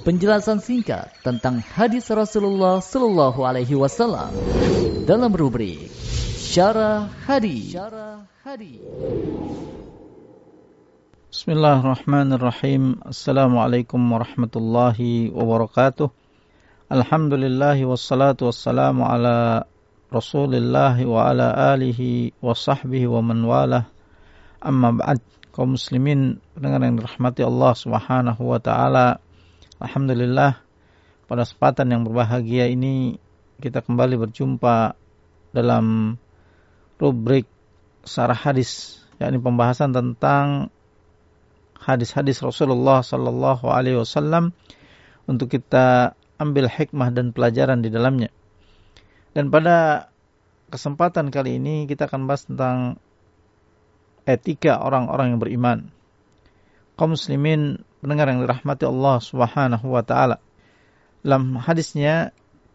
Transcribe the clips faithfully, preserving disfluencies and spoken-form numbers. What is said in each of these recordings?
penjelasan singkat tentang hadis Rasulullah Sallallahu Alaihi Wasallam dalam rubrik Syarah Hadis. Bismillahirrahmanirrahim. Assalamualaikum warahmatullahi wabarakatuh. Alhamdulillahi wassalatu wassalamu ala Rasulillah wa ala alihi wa sahbihi wa man walah. Amma ba'd. Kaum muslimin pendengar yang dirahmati Allah Subhanahu wa taala. Alhamdulillah, pada kesempatan yang berbahagia ini kita kembali berjumpa dalam rubrik Syarah Hadis, yakni pembahasan tentang hadis-hadis Rasulullah sallallahu alaihi wasallam untuk kita ambil hikmah dan pelajaran di dalamnya. Dan pada kesempatan kali ini kita akan bahas tentang etika orang-orang yang beriman. Kaum muslimin pendengar yang dirahmati Allah Subhanahu wa taala. Dalam hadisnya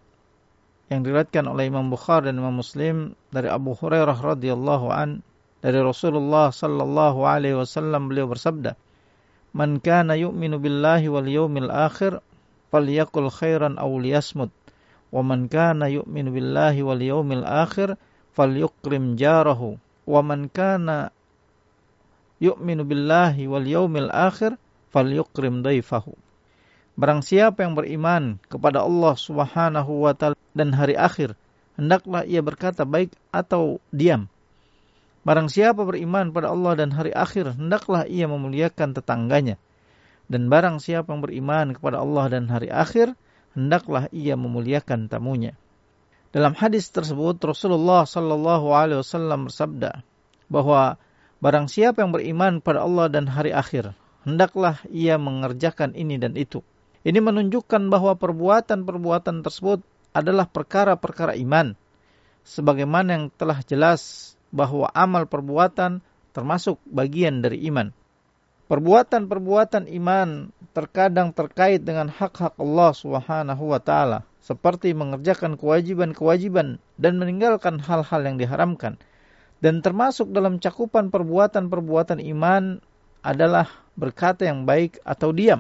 yang diriwayatkan oleh Imam Bukhari dan Imam Muslim dari Abu Hurairah radhiyallahu an, dari Rasulullah sallallahu alaihi wasallam, beliau bersabda, "Man kana yu'minu billahi wal yawmil akhir falyaqul khairan aw liyasmut, wa man kana yu'minu billahi wal yawmil akhir falyukrim jarahu, wa man kana yu'minu billahi wal yawmil akhir falyukrim daifahu." Barang siapa yang beriman kepada Allah Subhanahu wa taala dan hari akhir, hendaklah ia berkata baik atau diam. Barang siapa beriman pada Allah dan hari akhir, hendaklah ia memuliakan tetangganya. Dan barang siapa yang beriman kepada Allah dan hari akhir, hendaklah ia memuliakan tamunya. Dalam hadis tersebut Rasulullah sallallahu alaihi wasallam bersabda bahwa barang siapa yang beriman pada Allah dan hari akhir, hendaklah ia mengerjakan ini dan itu. Ini menunjukkan bahwa perbuatan-perbuatan tersebut adalah perkara-perkara iman. Sebagaimana yang telah jelas bahwa amal perbuatan termasuk bagian dari iman. Perbuatan-perbuatan iman terkadang terkait dengan hak-hak Allah Subhanahu wa taala, seperti mengerjakan kewajiban-kewajiban dan meninggalkan hal-hal yang diharamkan. Dan termasuk dalam cakupan perbuatan-perbuatan iman adalah berkata yang baik atau diam.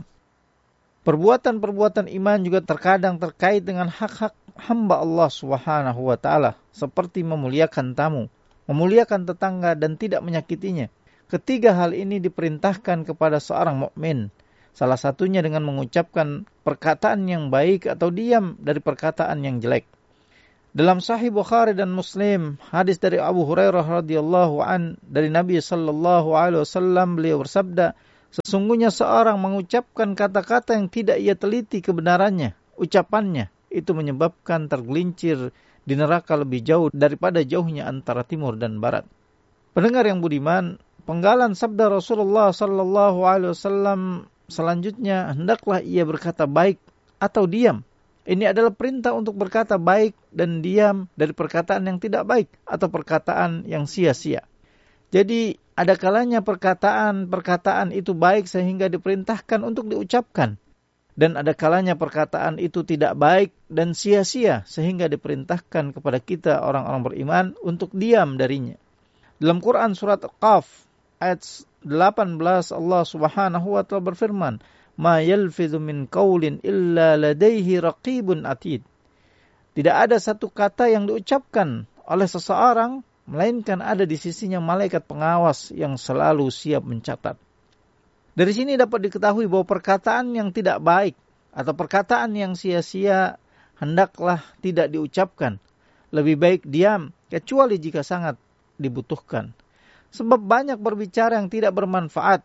Perbuatan-perbuatan iman juga terkadang terkait dengan hak-hak hamba Allah Subhanahu wa taala, seperti memuliakan tamu, memuliakan tetangga dan tidak menyakitinya. Ketiga hal ini diperintahkan kepada seorang mukmin. Salah satunya dengan mengucapkan perkataan yang baik atau diam dari perkataan yang jelek. Dalam Sahih Bukhari dan Muslim, hadis dari Abu Hurairah radhiyallahu an, dari Nabi sallallahu alaihi wasallam, beliau bersabda, sesungguhnya seorang mengucapkan kata-kata yang tidak ia teliti kebenarannya, ucapannya itu menyebabkan tergelincir di neraka lebih jauh daripada jauhnya antara timur dan barat. Pendengar yang budiman, penggalan sabda Rasulullah sallallahu alaihi wasallam selanjutnya, hendaklah ia berkata baik atau diam. Ini adalah perintah untuk berkata baik dan diam dari perkataan yang tidak baik atau perkataan yang sia-sia. Jadi ada kalanya perkataan-perkataan itu baik sehingga diperintahkan untuk diucapkan. Dan ada kalanya perkataan itu tidak baik dan sia-sia sehingga diperintahkan kepada kita orang-orang beriman untuk diam darinya. Dalam Quran surat Qaf ayat delapan belas, Allah Subhanahu wa taala berfirman, "Ma yalfidhu min qaulin illa ladaihi raqibun atid." Tidak ada satu kata yang diucapkan oleh seseorang melainkan ada di sisinya malaikat pengawas yang selalu siap mencatat. Dari sini dapat diketahui bahwa perkataan yang tidak baik atau perkataan yang sia-sia hendaklah tidak diucapkan. Lebih baik diam, kecuali jika sangat dibutuhkan. Sebab banyak berbicara yang tidak bermanfaat.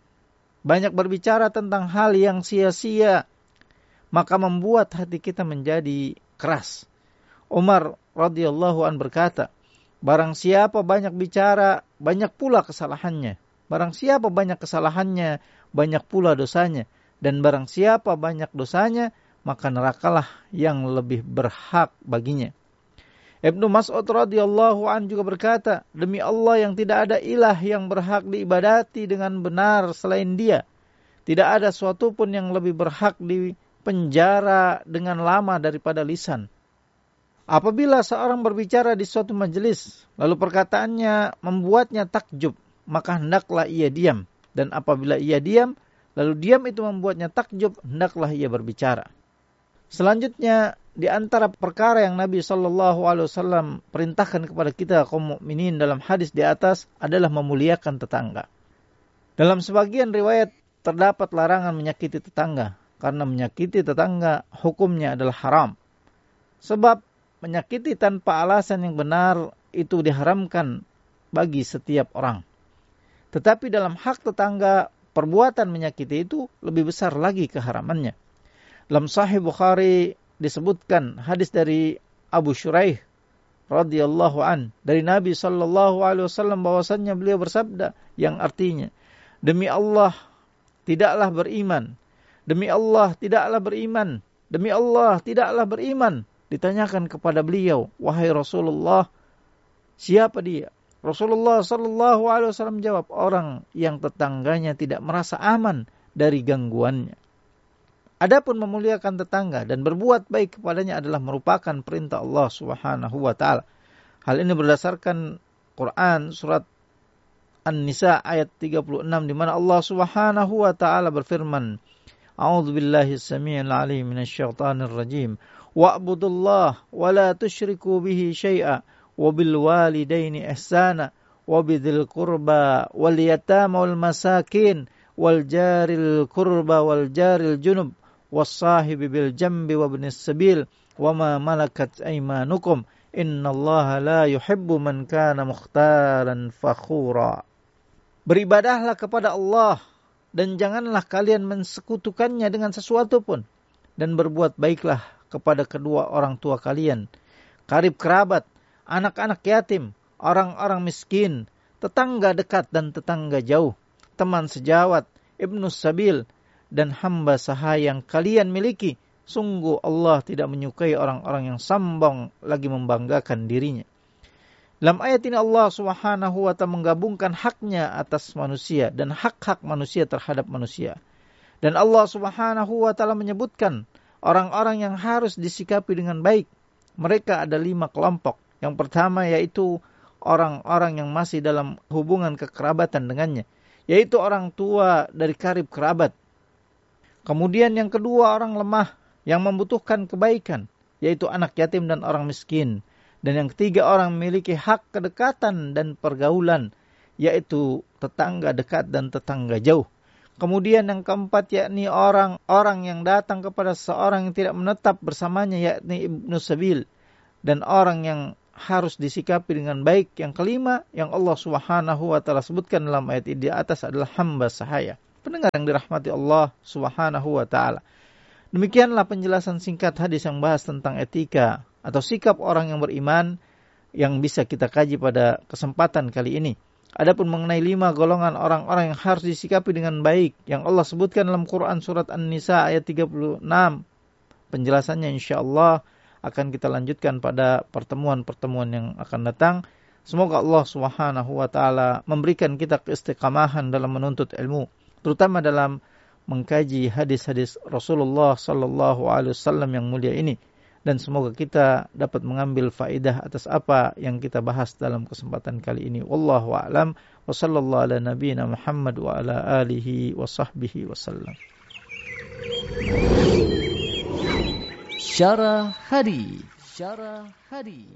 Banyak berbicara tentang hal yang sia-sia, maka membuat hati kita menjadi keras. Umar radhiyallahu an berkata, barang siapa banyak bicara, banyak pula kesalahannya. Barang siapa banyak kesalahannya, banyak pula dosanya. Dan barang siapa banyak dosanya, maka nerakalah yang lebih berhak baginya. Ibnu Mas'ud radhiyallahu an juga berkata, demi Allah yang tidak ada ilah yang berhak diibadati dengan benar selain Dia. Tidak ada suatu pun yang lebih berhak dipenjara dengan lama daripada lisan. Apabila seorang berbicara di suatu majelis, lalu perkataannya membuatnya takjub, maka hendaklah ia diam. Dan apabila ia diam, lalu diam itu membuatnya takjub, hendaklah ia berbicara. Selanjutnya, di antara perkara yang Nabi shallallahu alaihi wasallam perintahkan kepada kita kaum mukminin dalam hadis di atas adalah memuliakan tetangga. Dalam sebagian riwayat terdapat larangan menyakiti tetangga, karena menyakiti tetangga hukumnya adalah haram. Sebab menyakiti tanpa alasan yang benar itu diharamkan bagi setiap orang. Tetapi dalam hak tetangga, perbuatan menyakiti itu lebih besar lagi keharamannya. Dalam Sahih Bukhari disebutkan hadis dari Abu Shuraih radhiyallahu an dari Nabi sallallahu alaihi wasallam bahwasannya beliau bersabda yang artinya, demi Allah tidaklah beriman, demi Allah tidaklah beriman, demi Allah tidaklah beriman. Ditanyakan kepada beliau, wahai Rasulullah, siapa dia? Rasulullah sallallahu alaihi wasallam jawab, orang yang tetangganya tidak merasa aman dari gangguannya. Adapun memuliakan tetangga dan berbuat baik kepadanya adalah merupakan perintah Allah Subhanahu wa taala. Hal ini berdasarkan Quran surat An-Nisa ayat tiga puluh enam di mana Allah Subhanahu wa taala berfirman, A'udzu billahi as-sami'il 'alim minasyaitonir rajim. Wa'budullah wa la tusyriku bihi syai'a wa bil walidaini ihsana wa bidzil qurba wal yatama wal masakin wal jaril qurba wal jaril junub was-sahibi bil jambi wa ibnis sabil wa ma malakat aymanukum innallaha la yuhibbu man kana mukhtalan fakhura. Beribadahlah kepada Allah dan janganlah kalian mensekutukannya dengan sesuatu pun, dan berbuat baiklah kepada kedua orang tua kalian, karib kerabat, anak-anak yatim, orang-orang miskin, tetangga dekat dan tetangga jauh, teman sejawat, ibnus sabil, dan hamba sahaya yang kalian miliki. Sungguh Allah tidak menyukai orang-orang yang sombong lagi membanggakan dirinya. Dalam ayat ini Allah Subhanahu wa ta'ala menggabungkan haknya atas manusia dan hak-hak manusia terhadap manusia. Dan Allah Subhanahu wa ta'ala menyebutkan orang-orang yang harus disikapi dengan baik. Mereka ada lima kelompok. Yang pertama yaitu orang-orang yang masih dalam hubungan kekerabatan dengannya, yaitu orang tua dari karib kerabat. Kemudian yang kedua orang lemah yang membutuhkan kebaikan, yaitu anak yatim dan orang miskin. Dan yang ketiga orang memiliki hak kedekatan dan pergaulan, yaitu tetangga dekat dan tetangga jauh. Kemudian yang keempat yakni orang-orang yang datang kepada seorang yang tidak menetap bersamanya, yakni ibnu sabil, dan orang yang harus disikapi dengan baik. Yang kelima yang Allah Subhanahu wa ta'ala sebutkan dalam ayat ini di atas adalah hamba sahaya. Pendengar yang dirahmati Allah Subhanahu wa ta'ala, demikianlah penjelasan singkat hadis yang bahas tentang etika atau sikap orang yang beriman yang bisa kita kaji pada kesempatan kali ini. Adapun mengenai lima golongan orang-orang yang harus disikapi dengan baik yang Allah sebutkan dalam Quran surat An-Nisa ayat tiga puluh enam, penjelasannya insyaallah akan kita lanjutkan pada pertemuan-pertemuan yang akan datang. Semoga Allah Subhanahu wa ta'ala memberikan kita keistiqamahan dalam menuntut ilmu, terutama dalam mengkaji hadis-hadis Rasulullah sallallahu alaihi wasallam yang mulia ini, dan semoga kita dapat mengambil faedah atas apa yang kita bahas dalam kesempatan kali ini. Wallahu a'lam wa sallallahu ala nabiyyina Muhammad wa ala alihi wa sahbihi wasallam. Syarah Hadis. Syarah Hadis.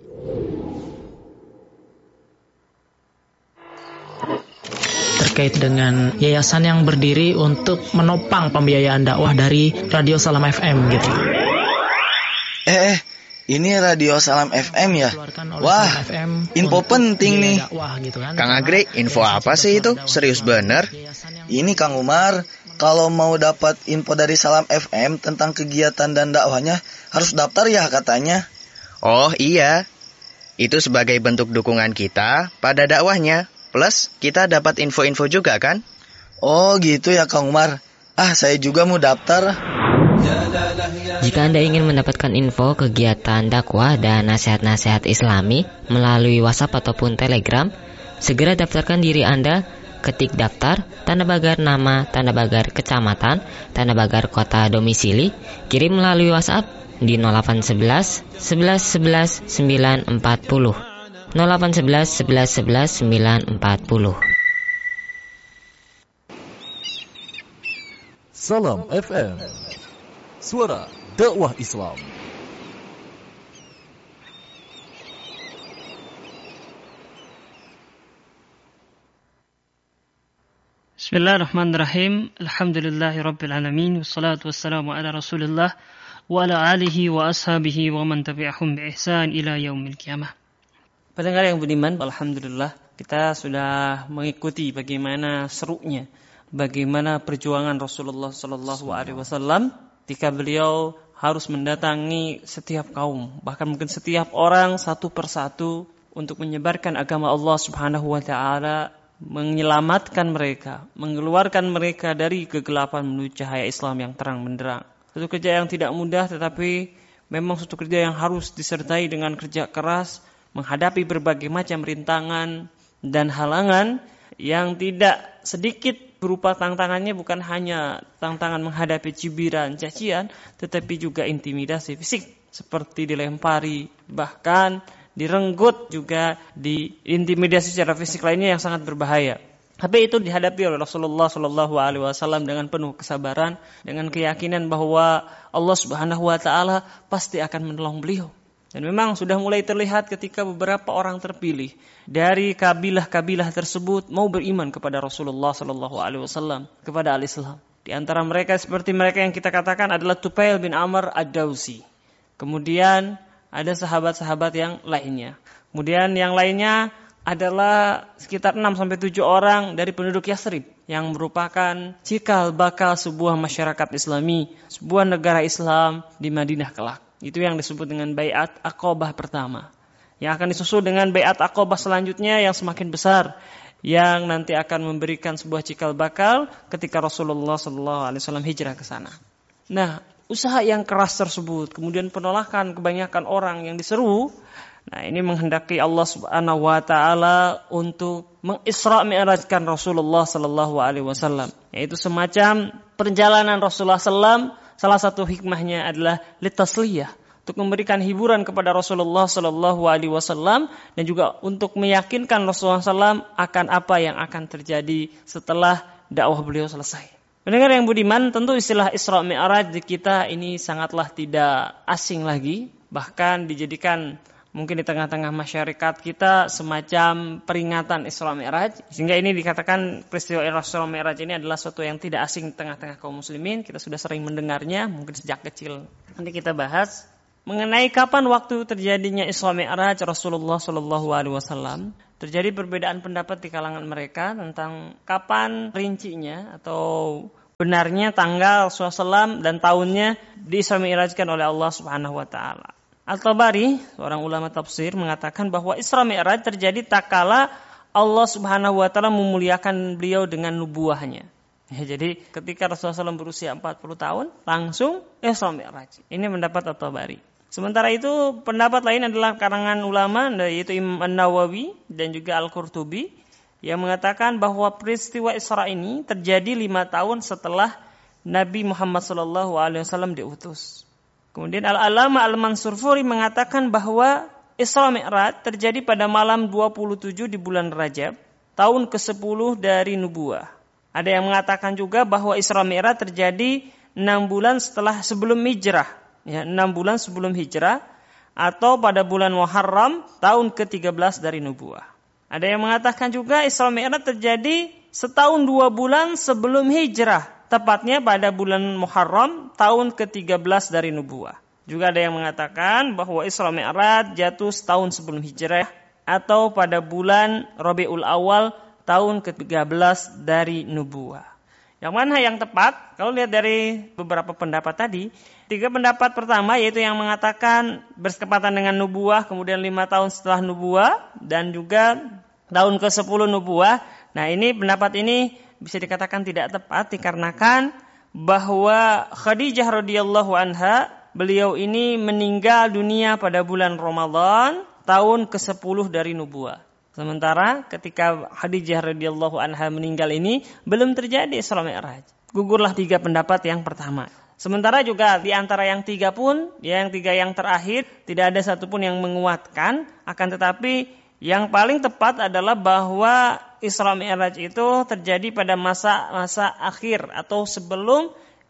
Terkait dengan yayasan yang berdiri untuk menopang pembiayaan dakwah dari Radio Salam F M gitu. Eh, eh, ini Radio Salam F M ya? Wah, info penting nih. Kang Agri, info apa sih itu? Serius bener? Ini Kang Umar, kalau mau dapat info dari Salam F M tentang kegiatan dan dakwahnya, harus daftar ya katanya. Oh iya, itu sebagai bentuk dukungan kita pada dakwahnya. Plus, kita dapat info-info juga kan? Oh gitu ya Kang Umar. Ah, saya juga mau daftar. Jika Anda ingin mendapatkan info kegiatan dakwah dan nasihat-nasihat Islami melalui WhatsApp ataupun Telegram, segera daftarkan diri Anda. Ketik daftar, tanda pagar nama, tanda pagar kecamatan, tanda pagar kota domisili, kirim melalui WhatsApp di nol delapan satu satu, sebelas sebelas, sembilan empat nol. nol delapan satu satu, sebelas sebelas, sembilan empat nol. Salam F M, suara dakwah Islam. Bismillahirrahmanirrahim. Alhamdulillahirabbil alamin wassalatu wassalamu ala Rasulillah wa ala alihi wa ashabihi wa man tabi'ahum bi ihsan ila yaumil qiyamah. Pendengar yang budiman, alhamdulillah kita sudah mengikuti bagaimana serunya, bagaimana perjuangan Rasulullah sallallahu alaihi wasallam ketika beliau harus mendatangi setiap kaum, bahkan mungkin setiap orang satu persatu untuk menyebarkan agama Allah Subhanahu wa taala, menyelamatkan mereka, mengeluarkan mereka dari kegelapan menuju cahaya Islam yang terang benderang. Suatu kerja yang tidak mudah, tetapi memang suatu kerja yang harus disertai dengan kerja keras, menghadapi berbagai macam rintangan dan halangan yang tidak sedikit berupa tantangannya bukan hanya tantangan menghadapi cibiran, cacian, tetapi juga intimidasi fisik seperti dilempari, bahkan direnggut, juga diintimidasi secara fisik lainnya yang sangat berbahaya. Tapi itu dihadapi oleh Rasulullah Shallallahu Alaihi Wasallam dengan penuh kesabaran, dengan keyakinan bahwa Allah Subhanahu Wa Taala pasti akan menolong beliau. Dan memang sudah mulai terlihat ketika beberapa orang terpilih dari kabilah-kabilah tersebut mau beriman kepada Rasulullah Shallallahu Alaihi Wasallam, kepada al-Islam. Di antara mereka seperti mereka yang kita katakan adalah Tufail bin Amr ad-Dawsi. Kemudian ada sahabat-sahabat yang lainnya. Kemudian yang lainnya adalah sekitar enam sampai tujuh orang dari penduduk Yathrib yang merupakan cikal bakal sebuah masyarakat Islami, sebuah negara Islam di Madinah kelak. Itu yang disebut dengan Bai'at Aqabah pertama. Yang akan disusul dengan Bai'at Aqabah selanjutnya yang semakin besar, yang nanti akan memberikan sebuah cikal bakal ketika Rasulullah sallallahu alaihi wasallam hijrah ke sana. Nah, usaha yang keras tersebut, kemudian penolakan kebanyakan orang yang diseru, nah ini menghendaki Allah Subhanahu wa taala untuk mengisra mi'rajkan Rasulullah sallallahu alaihi wasallam, yaitu semacam perjalanan Rasulullah sallallahu alaihi wasallam. Salah satu hikmahnya adalah litasliyah, untuk memberikan hiburan kepada Rasulullah sallallahu alaihi wasallam dan juga untuk meyakinkan Rasulullah sallallahu alaihi wasallam akan apa yang akan terjadi setelah dakwah beliau selesai. Pendengar yang budiman, tentu istilah Isra Mi'raj di kita ini sangatlah tidak asing lagi, bahkan dijadikan mungkin di tengah-tengah masyarakat kita semacam peringatan Isra Mi'raj, sehingga ini dikatakan peristiwa Isra Mi'raj ini adalah sesuatu yang tidak asing di tengah-tengah kaum muslimin. Kita sudah sering mendengarnya mungkin sejak kecil. Nanti kita bahas mengenai kapan waktu terjadinya Isra Mi'raj Rasulullah sallallahu alaihi wasallam. Terjadi perbedaan pendapat di kalangan mereka tentang kapan rincinya atau benarnya tanggal Rasulullah sallallahu alaihi wasallam dan tahunnya di Isra Mi'rajkan oleh Allah Subhanahu wa taala. Al-Tabari, seorang ulama tafsir, mengatakan bahwa Isra Mi'raj terjadi tatkala Allah Subhanahu wa taala memuliakan beliau dengan nubuahnya. Ya, jadi ketika Rasulullah sallallahu alaihi wasallam berusia empat puluh tahun, langsung Isra Mi'raj. Ini pendapat Al-Tabari. Sementara itu pendapat lain adalah karangan ulama, yaitu Imam An-Nawawi dan juga Al-Qurtubi, yang mengatakan bahwa peristiwa Isra ini terjadi lima tahun setelah Nabi Muhammad sallallahu alaihi wasallam diutus. Kemudian Al-Alama Al-Mansurfuri mengatakan bahwa Isra Mi'raj terjadi pada malam dua puluh tujuh di bulan Rajab, tahun kesepuluh dari nubuah. Ada yang mengatakan juga bahwa Isra Mi'raj terjadi enam bulan setelah sebelum hijrah, ya, enam bulan sebelum hijrah, atau pada bulan Muharram tahun ke tiga belas dari nubuah. Ada yang mengatakan juga Isra Mi'raj terjadi setahun dua bulan sebelum hijrah, tepatnya pada bulan Muharram tahun ke tiga belas dari nubuah. Juga ada yang mengatakan bahwa Isra Mi'raj jatuh setahun sebelum hijrah atau pada bulan Rabiul Awal tahun ke tiga belas dari nubuah. Yang mana yang tepat? Kalau lihat dari beberapa pendapat tadi, tiga pendapat pertama yaitu yang mengatakan berkepatan dengan nubuah, kemudian lima tahun setelah nubuah, dan juga tahun ke sepuluh nubuah. Nah ini pendapat ini bisa dikatakan tidak tepat dikarenakan bahwa Khadijah radhiyallahu anha, beliau ini meninggal dunia pada bulan Ramadan tahun ke sepuluh dari nubuah. Sementara ketika Khadijah radhiyallahu anha meninggal ini belum terjadi Isra Mi'raj. Gugurlah tiga pendapat yang pertama. Sementara juga di antara yang tiga pun, yang tiga yang terakhir tidak ada satupun yang menguatkan, akan tetapi yang paling tepat adalah bahwa Isra Mi'raj itu terjadi pada masa-masa akhir atau sebelum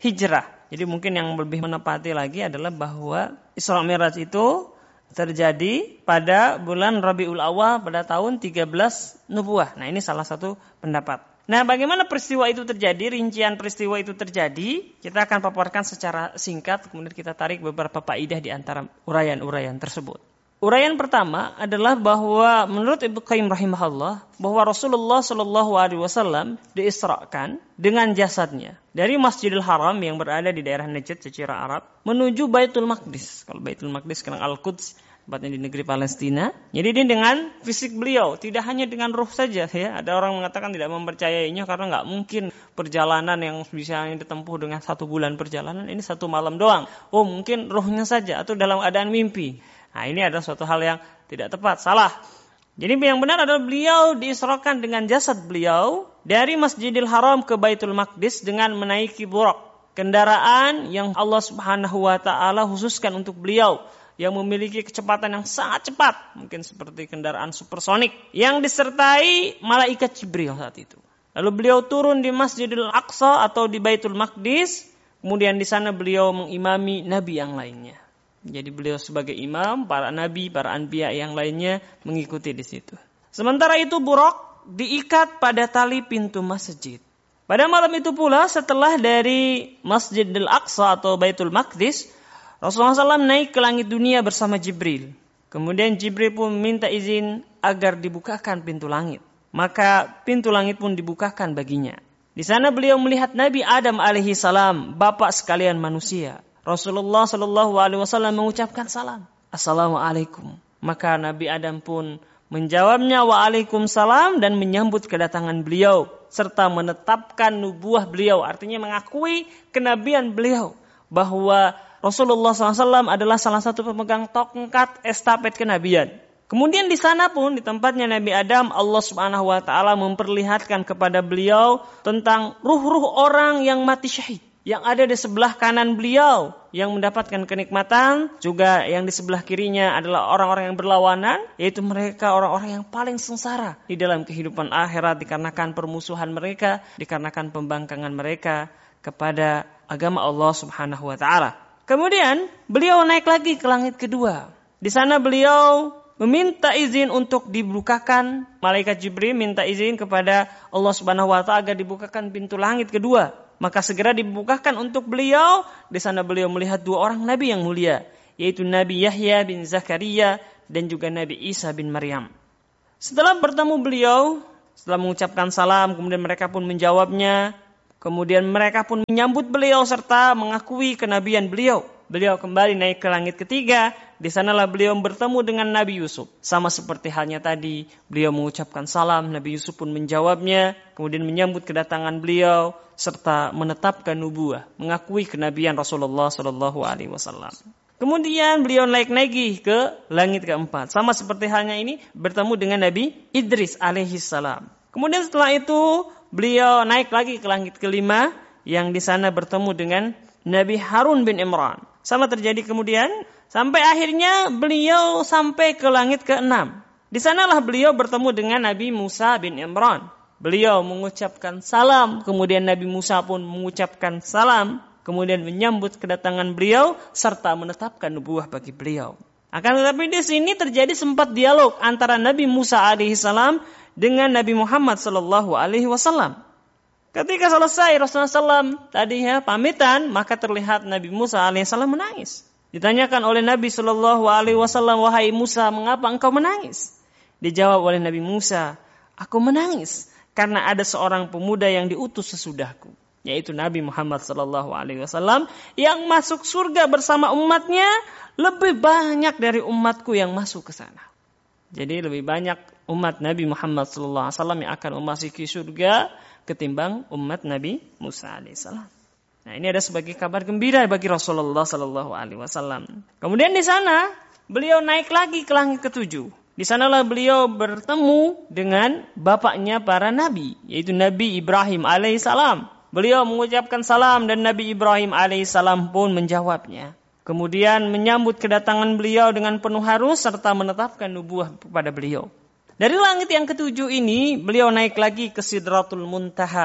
hijrah. Jadi mungkin yang lebih menepati lagi adalah bahwa Isra Mi'raj itu terjadi pada bulan Rabiul Awal pada tahun tiga belas Nubuwah. Nah, ini salah satu pendapat. Nah, bagaimana peristiwa itu terjadi, rincian peristiwa itu terjadi, kita akan paparkan secara singkat, kemudian kita tarik beberapa faedah di antara uraian-uraian tersebut. Uraian pertama adalah bahwa menurut Ibnu Qayyim rahimahullah, bahwa Rasulullah Shallallahu Alaihi Wasallam diisrakan dengan jasadnya dari Masjidil Haram yang berada di daerah Najd, Jazirah Arab, menuju Baitul Maqdis. Kalau Baitul Maqdis sekarang Al-Quds, tempatnya di negeri Palestina. Jadi ini dengan fisik beliau, tidak hanya dengan ruh saja. Ya, ada orang mengatakan tidak mempercayainya karena nggak mungkin perjalanan yang bisa ditempuh dengan satu bulan perjalanan ini satu malam doang. Oh, mungkin ruhnya saja atau dalam keadaan mimpi. Nah, ini adalah suatu hal yang tidak tepat, salah. Jadi yang benar adalah beliau diisrakan dengan jasad beliau dari Masjidil Haram ke Baitul Maqdis dengan menaiki buraq, kendaraan yang Allah Subhanahu wa taala khususkan untuk beliau, yang memiliki kecepatan yang sangat cepat, mungkin seperti kendaraan supersonik, yang disertai malaikat Jibril saat itu. Lalu beliau turun di Masjidil Aqsa atau di Baitul Maqdis, kemudian di sana beliau mengimami nabi yang lainnya. Jadi beliau sebagai imam, para nabi, para anbiya yang lainnya mengikuti di situ. Sementara itu buraq diikat pada tali pintu masjid. Pada malam itu pula setelah dari Masjidil Aqsa atau Baitul Maqdis, Rasulullah shallallahu alaihi wasallam naik ke langit dunia bersama Jibril. Kemudian Jibril pun minta izin agar dibukakan pintu langit. Maka pintu langit pun dibukakan baginya. Di sana beliau melihat Nabi Adam alaihi salam, bapak sekalian manusia. Rasulullah shallallahu alaihi wasallam mengucapkan salam, Assalamualaikum. Maka Nabi Adam pun menjawabnya Waalaikumsalam dan menyambut kedatangan beliau serta menetapkan nubuah beliau, artinya mengakui kenabian beliau, bahwa Rasulullah shallallahu alaihi wasallam adalah salah satu pemegang tongkat estafet kenabian. Kemudian di sana pun di tempatnya Nabi Adam, Allah Subhanahu wa taala memperlihatkan kepada beliau tentang ruh-ruh orang yang mati syahid yang ada di sebelah kanan beliau yang mendapatkan kenikmatan, juga yang di sebelah kirinya adalah orang-orang yang berlawanan, yaitu mereka orang-orang yang paling sengsara di dalam kehidupan akhirat dikarenakan permusuhan mereka, dikarenakan pembangkangan mereka kepada agama Allah Subhanahu wa taala. Kemudian beliau naik lagi ke langit kedua. Di sana beliau meminta izin untuk dibukakan, malaikat Jibril minta izin kepada Allah Subhanahu wa taala agar dibukakan pintu langit kedua. Maka segera dibukakan untuk beliau. Di sana beliau melihat dua orang nabi yang mulia, yaitu Nabi Yahya bin Zakaria dan juga Nabi Isa bin Maryam. Setelah bertemu beliau, setelah mengucapkan salam, kemudian mereka pun menjawabnya. Kemudian mereka pun menyambut beliau serta mengakui kenabian beliau. Beliau kembali naik ke langit ketiga. Di sanalah beliau bertemu dengan Nabi Yusuf. Sama seperti halnya tadi, beliau mengucapkan salam, Nabi Yusuf pun menjawabnya, kemudian menyambut kedatangan beliau serta menetapkan nubuah, mengakui kenabian Rasulullah Shallallahu Alaihi Wasallam. Kemudian beliau naik lagi ke langit keempat. Sama seperti halnya ini bertemu dengan Nabi Idris alaihissalam. Kemudian setelah itu beliau naik lagi ke langit kelima, yang di sana bertemu dengan Nabi Harun bin Imran. Sama terjadi kemudian sampai akhirnya beliau sampai ke langit keenam. Di sanalah beliau bertemu dengan Nabi Musa bin Imran. Beliau mengucapkan salam, kemudian Nabi Musa pun mengucapkan salam, kemudian menyambut kedatangan beliau serta menetapkan nubuah bagi beliau. Akan tetapi di sini terjadi sempat dialog antara Nabi Musa alaihissalam dengan Nabi Muhammad sallallahu alaihi wasallam. Ketika selesai Rasulullah shallallahu alaihi wasallam tadinya pamitan, maka terlihat Nabi Musa alaihissalam menangis. Ditanyakan oleh Nabi sallallahu alaihi wasallam, wahai Musa, mengapa engkau menangis? Dijawab oleh Nabi Musa, aku menangis karena ada seorang pemuda yang diutus sesudahku, yaitu Nabi Muhammad sallallahu alaihi wasallam yang masuk surga bersama umatnya lebih banyak dari umatku yang masuk ke sana. Jadi lebih banyak umat Nabi Muhammad sallallahu alaihi wasallam yang akan memasuki surga ketimbang umat Nabi Musa alaihissalam. Nah, ini ada sebagai kabar gembira bagi Rasulullah sallallahu alaihi wasallam. Kemudian di sana beliau naik lagi ke langit ketujuh. Di sanalah beliau bertemu dengan bapaknya para nabi, yaitu Nabi Ibrahim alaihissalam. Beliau mengucapkan salam dan Nabi Ibrahim alaihissalam pun menjawabnya. Kemudian menyambut kedatangan beliau dengan penuh harus serta menetapkan nubuah kepada beliau. Dari langit yang ketujuh ini, beliau naik lagi ke Sidratul Muntaha.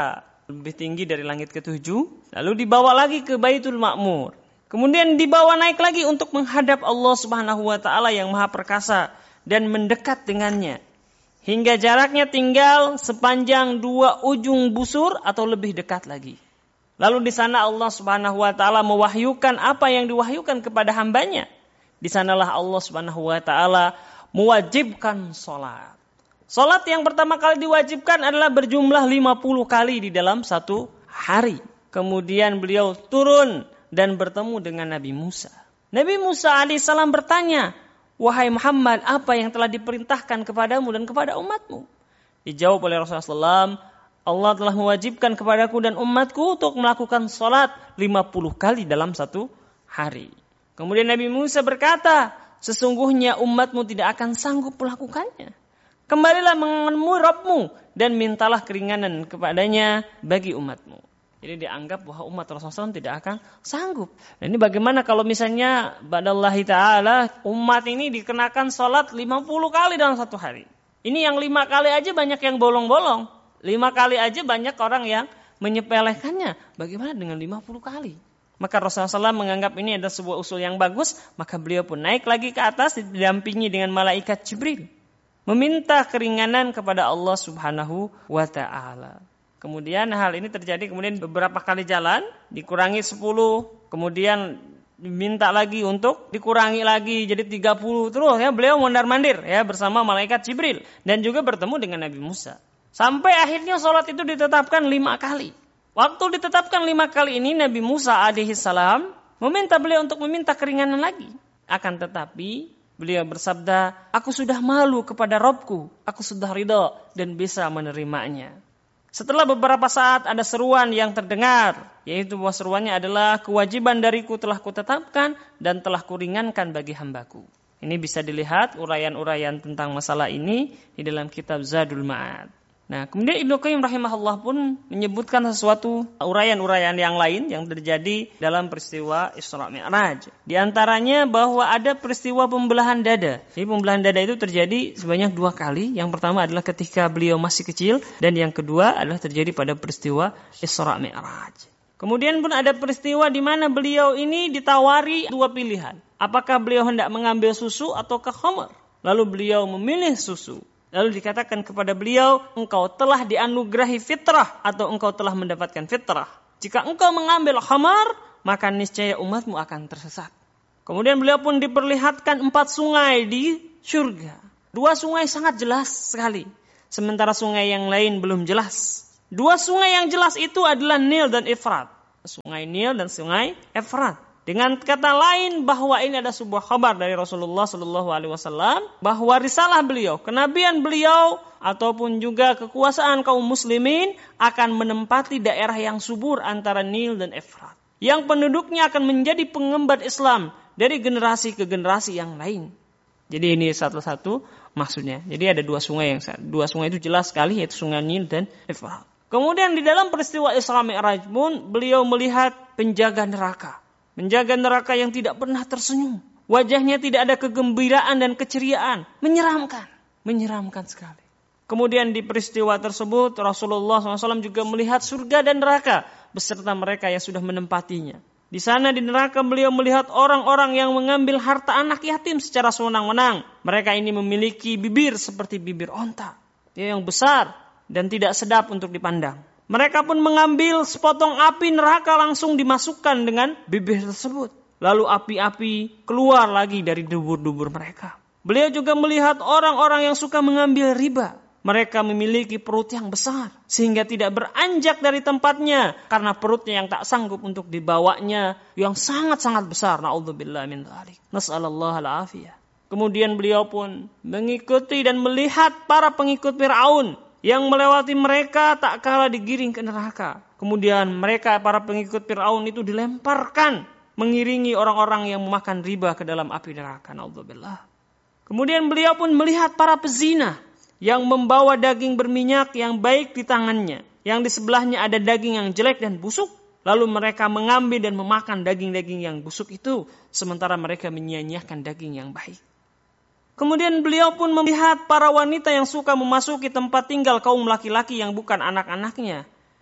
lebih tinggi dari langit ketujuh, lalu dibawa lagi ke Baitul Ma'mur. Kemudian dibawa naik lagi untuk menghadap Allah Subhanahu wa taala yang Maha Perkasa dan mendekat dengannya. Hingga jaraknya tinggal sepanjang dua ujung busur atau lebih dekat lagi. Lalu di sana Allah Subhanahu wa taala mewahyukan apa yang diwahyukan kepada hambanya. Di sanalah Allah Subhanahu wa taala mewajibkan salat. Salat yang pertama kali diwajibkan adalah berjumlah lima puluh kali di dalam satu hari. Kemudian beliau turun dan bertemu dengan Nabi Musa. Nabi Musa alaihissalam bertanya, "Wahai Muhammad, apa yang telah diperintahkan kepadamu dan kepada umatmu?" Dijawab oleh Rasulullah shallallahu alaihi wasallam, "Allah telah mewajibkan kepadaku dan umatku untuk melakukan salat lima puluh kali dalam satu hari." Kemudian Nabi Musa berkata, "Sesungguhnya umatmu tidak akan sanggup melakukannya. Kembalilah menemui Rabbmu dan mintalah keringanan kepadanya bagi umatmu." Jadi dianggap bahwa umat Rasulullah shallallahu alaihi wasallam tidak akan sanggup. Nah, ini bagaimana kalau misalnya ba'dallahi ta'ala umat ini dikenakan salat lima puluh kali dalam satu hari. Ini yang lima kali aja banyak yang bolong-bolong. lima kali aja banyak orang yang menyepelekannya. Bagaimana dengan lima puluh kali? Maka Rasulullah shallallahu alaihi wasallam menganggap ini adalah sebuah usul yang bagus. Maka beliau pun naik lagi ke atas didampingi dengan malaikat Jibril. Meminta keringanan kepada Allah Subhanahu wa ta'ala. Kemudian hal ini terjadi kemudian beberapa kali jalan, dikurangi sepuluh, kemudian diminta lagi untuk dikurangi lagi jadi tiga puluh terus ya, beliau mondar-mandir ya bersama malaikat Jibril dan juga bertemu dengan Nabi Musa. Sampai akhirnya sholat itu ditetapkan lima kali. Waktu ditetapkan lima kali ini Nabi Musa alaihissalam meminta beliau untuk meminta keringanan lagi. Akan tetapi beliau bersabda, "Aku sudah malu kepada Rabbku, aku sudah ridha dan bisa menerimanya." Setelah beberapa saat ada seruan yang terdengar, yaitu bahwa seruannya adalah kewajiban dariku telah kutetapkan dan telah kuringankan bagi hambaku. Ini bisa dilihat uraian-uraian tentang masalah ini di dalam kitab Zadul Ma'ad. Nah, kemudian Ibnu Qayyim rahimahullah pun menyebutkan sesuatu uraian-uraian yang lain yang terjadi dalam peristiwa Isra Mi'raj. Di antaranya bahwa ada peristiwa pembelahan dada. Jadi pembelahan dada itu terjadi sebanyak dua kali. Yang pertama adalah ketika beliau masih kecil dan yang kedua adalah terjadi pada peristiwa Isra Mi'raj. Kemudian pun ada peristiwa di mana beliau ini ditawari dua pilihan. Apakah beliau hendak mengambil susu atau khamr? Lalu beliau memilih susu. Lalu dikatakan kepada beliau, engkau telah dianugerahi fitrah atau engkau telah mendapatkan fitrah. Jika engkau mengambil khamar, maka niscaya umatmu akan tersesat. Kemudian beliau pun diperlihatkan empat sungai di surga. Dua sungai sangat jelas sekali. Sementara sungai yang lain belum jelas. Dua sungai yang jelas itu adalah Nil dan Efrat. Sungai Nil dan sungai Efrat. Dengan kata lain bahwa ini ada sebuah kabar dari Rasulullah Shallallahu Alaihi Wasallam bahwa risalah beliau, kenabian beliau ataupun juga kekuasaan kaum muslimin akan menempati daerah yang subur antara Nil dan Efrat, yang penduduknya akan menjadi pengemban Islam dari generasi ke generasi yang lain. Jadi ini satu-satu maksudnya. Jadi ada dua sungai yang dua sungai itu jelas sekali, yaitu sungai Nil dan Efrat. Kemudian di dalam peristiwa Isra Mi'raj pun beliau melihat penjaga neraka. Menjaga neraka yang tidak pernah tersenyum. Wajahnya tidak ada kegembiraan dan keceriaan. Menyeramkan. Menyeramkan sekali. Kemudian di peristiwa tersebut Rasulullah shallallahu alaihi wasallam juga melihat surga dan neraka beserta mereka yang sudah menempatinya. Di sana di neraka beliau melihat orang-orang yang mengambil harta anak yatim secara sewenang-wenang. Mereka ini memiliki bibir seperti bibir onta. Yang besar dan tidak sedap untuk dipandang. Mereka pun mengambil sepotong api neraka langsung dimasukkan dengan bibir tersebut. Lalu api-api keluar lagi dari dubur-dubur mereka. Beliau juga melihat orang-orang yang suka mengambil riba. Mereka memiliki perut yang besar sehingga tidak beranjak dari tempatnya karena perutnya yang tak sanggup untuk dibawanya yang sangat-sangat besar. Na'udzubillah min dzalik. Nas'alallah al-afiyah. Kemudian beliau pun mengikuti dan melihat para pengikut Fir'aun yang melewati mereka tak kalah digiring ke neraka. Kemudian mereka para pengikut Fir'aun itu dilemparkan mengiringi orang-orang yang memakan riba ke dalam api neraka. Na'udzubillah. Kemudian beliau pun melihat para pezina yang membawa daging berminyak yang baik di tangannya, yang di sebelahnya ada daging yang jelek dan busuk. Lalu mereka mengambil dan memakan daging-daging yang busuk itu, sementara mereka menyia-nyiakan daging yang baik. Kemudian beliau pun melihat para wanita yang suka memasuki tempat tinggal kaum laki-laki yang bukan anak-anaknya.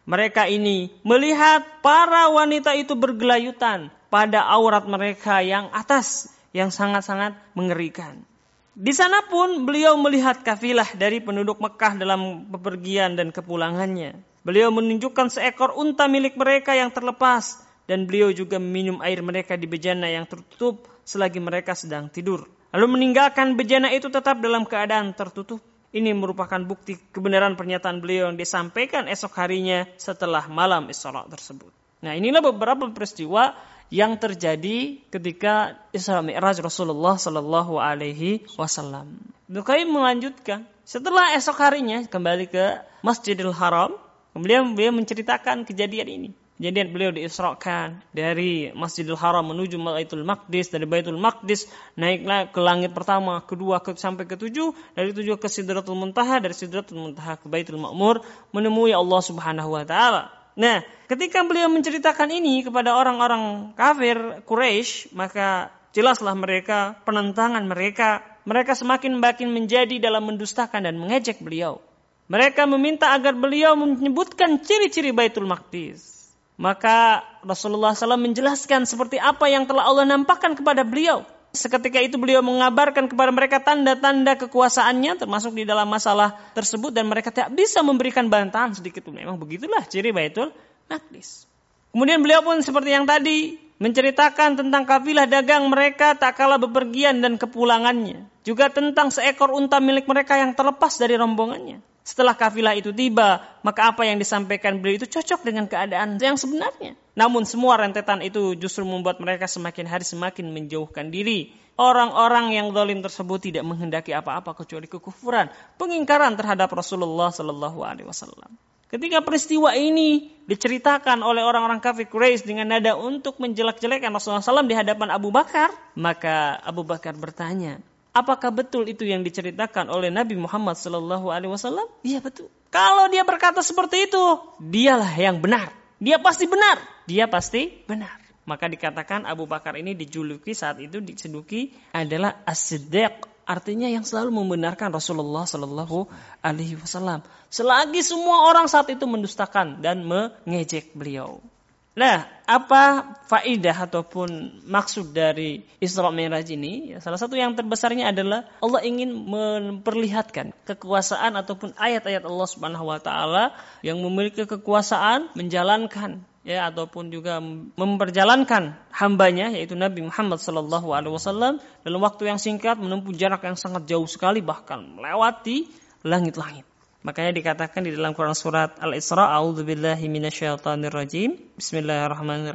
Mereka ini melihat para wanita itu bergelayutan pada aurat mereka yang atas, yang sangat-sangat mengerikan. Di sana pun beliau melihat kafilah dari penduduk Mekah dalam bepergian dan kepulangannya. Beliau menunjukkan seekor unta milik mereka yang terlepas, dan beliau juga meminum air mereka di bejana yang tertutup selagi mereka sedang tidur. Lalu meninggalkan bejana itu tetap dalam keadaan tertutup. Ini merupakan bukti kebenaran pernyataan beliau yang disampaikan esok harinya setelah malam Isra tersebut. Nah, inilah beberapa peristiwa yang terjadi ketika Isra Mi'raj Rasulullah Sallallahu Alaihi Wasallam. Ibnu Qayyim melanjutkan, setelah esok harinya kembali ke Masjidil Haram, kemudian beliau menceritakan kejadian ini. Kejadian beliau diisrakan dari Masjidil Haram menuju Baitul Maqdis, dari Baitul Maqdis naiklah ke langit pertama, kedua ke, sampai ke tujuh, dari tujuh ke Sidratul Muntaha, dari Sidratul Muntaha ke Baitul Ma'mur menemui Allah Subhanahu wa taala. Nah, ketika beliau menceritakan ini kepada orang-orang kafir Quraisy, maka jelaslah mereka, penentangan mereka, mereka semakin makin menjadi dalam mendustakan dan mengejek beliau. Mereka meminta agar beliau menyebutkan ciri-ciri Baitul Maqdis. Maka Rasulullah shallallahu alaihi wasallam menjelaskan seperti apa yang telah Allah nampakkan kepada beliau. Seketika itu beliau mengabarkan kepada mereka tanda-tanda kekuasaannya termasuk di dalam masalah tersebut, dan mereka tidak bisa memberikan bantahan sedikit pun. Memang begitulah ciri Baitul Maqdis. Kemudian beliau pun seperti yang tadi menceritakan tentang kafilah dagang mereka tak kalah bepergian dan kepulangannya. Juga tentang seekor unta milik mereka yang terlepas dari rombongannya. Setelah kafilah itu tiba, maka apa yang disampaikan beliau itu cocok dengan keadaan yang sebenarnya. Namun semua rentetan itu justru membuat mereka semakin hari semakin menjauhkan diri. Orang-orang yang zalim tersebut tidak menghendaki apa-apa kecuali kekufuran, pengingkaran terhadap Rasulullah Sallallahu Alaihi Wasallam. Ketika peristiwa ini diceritakan oleh orang-orang kafir Quraisy dengan nada untuk menjelek-jelekan Rasulullah shallallahu alaihi wasallam di hadapan Abu Bakar, maka Abu Bakar bertanya, apakah betul itu yang diceritakan oleh Nabi Muhammad Sallallahu Alaihi Wasallam? Iya betul. Kalau dia berkata seperti itu, dialah yang benar. Dia pasti benar. Dia pasti benar. Maka dikatakan Abu Bakar ini dijuluki saat itu diseduki adalah As-Siddiq, artinya yang selalu membenarkan Rasulullah Sallallahu Alaihi Wasallam. Selagi semua orang saat itu mendustakan dan mengejek beliau. Nah, apa faidah ataupun maksud dari Isra Mi'raj ini? Ya, salah satu yang terbesarnya adalah Allah ingin memperlihatkan kekuasaan ataupun ayat-ayat Allah Subhanahu wa taala yang memiliki kekuasaan menjalankan ya ataupun juga memperjalankan hambanya yaitu Nabi Muhammad sallallahu alaihi wasallam dalam waktu yang singkat menempuh jarak yang sangat jauh sekali bahkan melewati langit-langit. Makanya dikatakan di dalam Quran surat Al-Isra, a'udzubillahi minasyaitonirrajim. Bismillahirrahmanirrahim.